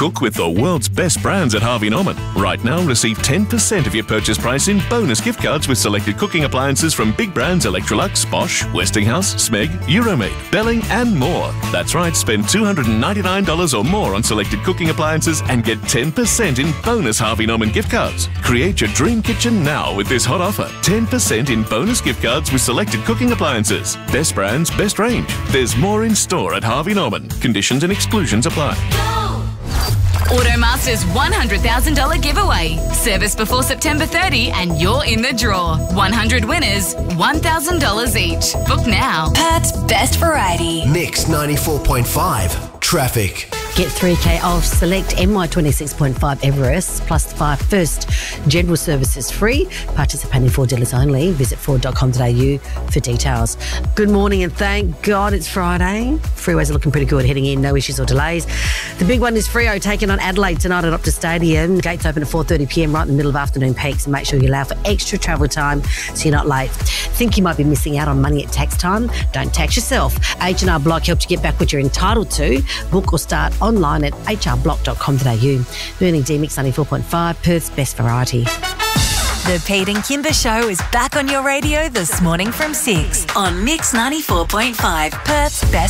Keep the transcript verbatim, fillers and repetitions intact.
Cook with the world's best brands at Harvey Norman. Right now, receive ten percent of your purchase price in bonus gift cards with selected cooking appliances from big brands Electrolux, Bosch, Westinghouse, Smeg, Euromade, Belling and more. That's right, spend two hundred ninety-nine dollars or more on selected cooking appliances and get ten percent in bonus Harvey Norman gift cards. Create your dream kitchen now with this hot offer. ten percent in bonus gift cards with selected cooking appliances. Best brands, best range. There's more in store at Harvey Norman. Conditions and exclusions apply. Automaster's one hundred thousand dollars giveaway. Service before September thirtieth and you're in the draw. one hundred winners, one thousand dollars each. Book now. Perth's best variety. Mix ninety-four point five. Traffic. Get three K off select M Y twenty-six point five Everest plus five first. General services free. Participating Ford dealers only. Visit ford dot com dot a u for details. Good morning and thank God it's Friday. Freeways are looking pretty good heading in. No issues or delays. The big one is Freo taking on Adelaide tonight at Optus Stadium. Gates open at four thirty p m right in the middle of afternoon peaks, and make sure you allow for extra travel time so you're not late. Think you might be missing out on money at tax time? Don't tax yourself. H and R Block helps you get back what you're entitled to. Book or start online at h r block dot com dot a u. Burning D Mix ninety-four point five, Perth's best variety. The Pete and Kimber Show is back on your radio this morning from six on Mix ninety-four point five, Perth's best